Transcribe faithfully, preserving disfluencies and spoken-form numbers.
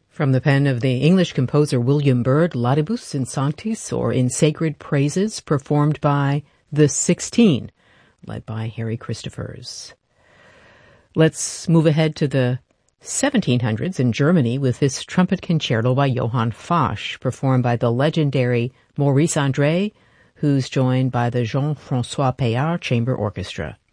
From the pen of the English composer William Byrd, Laudibus in Sanctis, or In Sacred Praises, performed by the Sixteen, led by Harry Christophers. Let's move ahead to the seventeen hundreds in Germany with this trumpet concerto by Johann Fasch, performed by the legendary Maurice André, who's joined by the Jean-François Payard Chamber Orchestra.